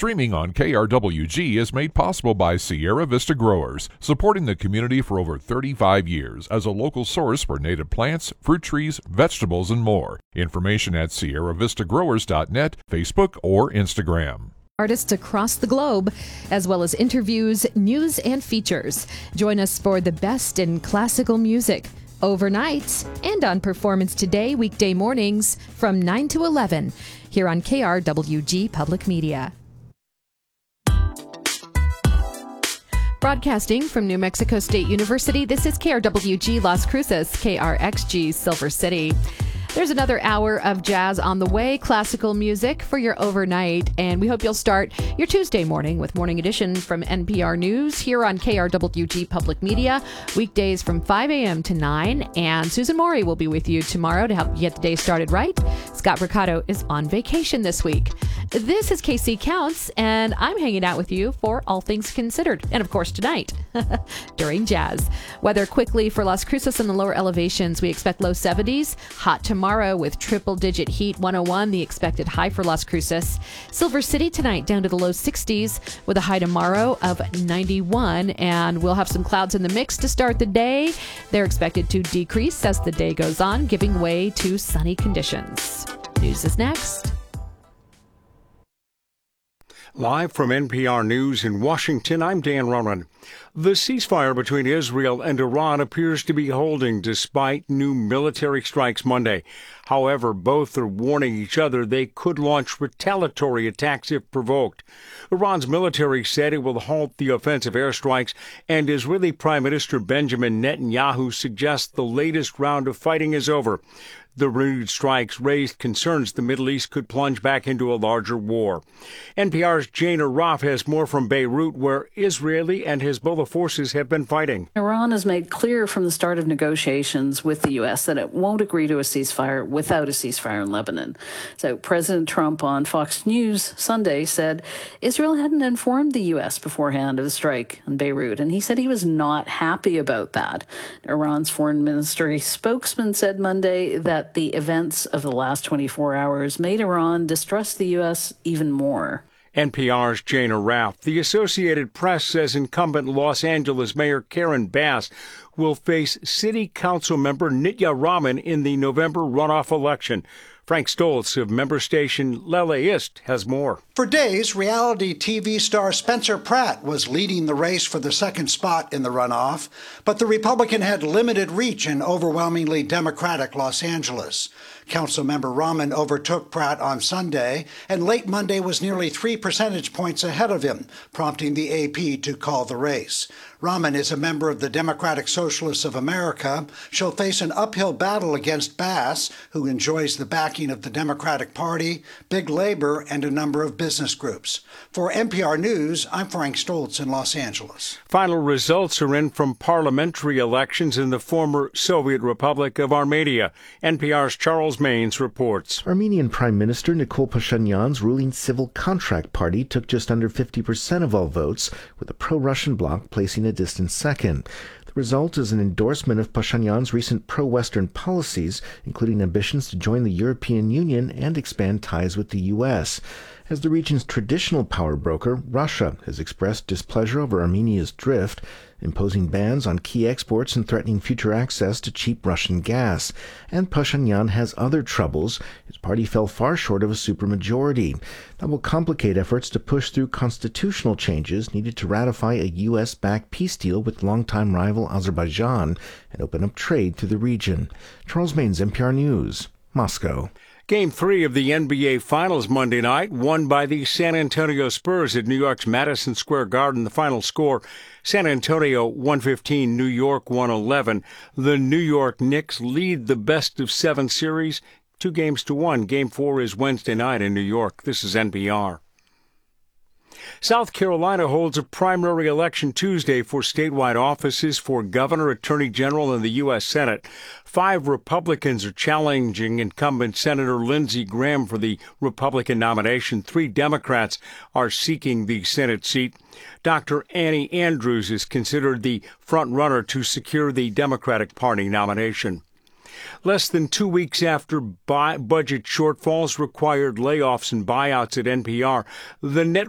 Streaming on KRWG is made possible by Sierra Vista Growers, supporting the community for over 35 years as a local source for native plants, fruit trees, vegetables, and more. Information at sierravistagrowers.net, Facebook, or Instagram. Artists across the globe, as well as interviews, news, and features. Join us for the best in classical music, overnight, and on Performance Today weekday mornings from 9 to 11 here on KRWG Public Media. Broadcasting from New Mexico State University, this is KRWG Las Cruces, KRXG Silver City. There's another hour of jazz on the way, classical music for your overnight, and we hope you'll start your Tuesday morning with Morning Edition from NPR News here on KRWG Public Media, weekdays from 5 a.m. to 9, and Susan Morey will be with you tomorrow to help you get the day started right. Scott Mercado is on vacation this week. This is KC Counts, and I'm hanging out with you for All Things Considered, and of course tonight during jazz. Weather quickly for Las Cruces and the lower elevations. We expect low 70s, hot tomorrow with triple-digit heat, 101, the expected high for Las Cruces. Silver City tonight down to the low 60s with a high tomorrow of 91, and we'll have some clouds in the mix to start the day. They're expected to decrease as the day goes on, giving way to sunny conditions. News is next. Live from NPR News in Washington, I'm Dan Ronan. The ceasefire between Israel and Iran appears to be holding despite new military strikes Monday. However, both are warning each other they could launch retaliatory attacks if provoked. Iran's military said it will halt the offensive airstrikes, and Israeli Prime Minister Benjamin Netanyahu suggests the latest round of fighting is over. The renewed strikes raised concerns the Middle East could plunge back into a larger war. NPR's Jane Arraf has more from Beirut, where Israeli and Hezbollah forces have been fighting. Iran has made clear from the start of negotiations with the U.S. that it won't agree to a ceasefire without a ceasefire in Lebanon. So President Trump on Fox News Sunday said Israel hadn't informed the U.S. beforehand of the strike in Beirut, and he said he was not happy about that. Iran's foreign ministry spokesman said Monday that the events of the last 24 hours made Iran distrust the U.S. even more. NPR's Jane Arraf. The Associated Press says incumbent Los Angeles Mayor Karen Bass will face City Council member Nitya Raman in the November runoff election. Frank Stoltz of member station LAist has more. For days, reality TV star Spencer Pratt was leading the race for the second spot in the runoff, but the Republican had limited reach in overwhelmingly Democratic Los Angeles. Councilmember Raman overtook Pratt on Sunday, and late Monday was nearly 3 percentage points ahead of him, prompting the AP to call the race. Raman is a member of the Democratic Socialists of America. She'll face an uphill battle against Bass, who enjoys the backing of the Democratic Party, Big Labor, and a number of business groups. For NPR News, I'm Frank Stoltz in Los Angeles. Final results are in from parliamentary elections in the former Soviet Republic of Armenia. NPR's Charles Maines reports. Armenian Prime Minister Nikol Pashinyan's ruling Civil Contract Party took just under 50% of all votes, with the pro-Russian bloc placing a distant second. The result is an endorsement of Pashinyan's recent pro-Western policies, including ambitions to join the European Union and expand ties with the U.S. As the region's traditional power broker, Russia has expressed displeasure over Armenia's drift, imposing bans on key exports and threatening future access to cheap Russian gas. And Pashinyan has other troubles. His party fell far short of a supermajority. That will complicate efforts to push through constitutional changes needed to ratify a U.S.-backed peace deal with longtime rival Azerbaijan and open up trade through the region. Charles Maines, NPR News, Moscow. Game 3 of the NBA Finals Monday night, won by the San Antonio Spurs at New York's Madison Square Garden. The final score, San Antonio 115, New York 111. The New York Knicks lead the best-of-7 series 2-1. Game 4 is Wednesday night in New York. This is NPR. South Carolina holds a primary election Tuesday for statewide offices for governor, attorney general, and the U.S. Senate. 5 Republicans are challenging incumbent Senator Lindsey Graham for the Republican nomination. 3 Democrats are seeking the Senate seat. Dr. Annie Andrews is considered the front-runner to secure the Democratic Party nomination. Less than 2 weeks after budget shortfalls required layoffs and buyouts at NPR, the net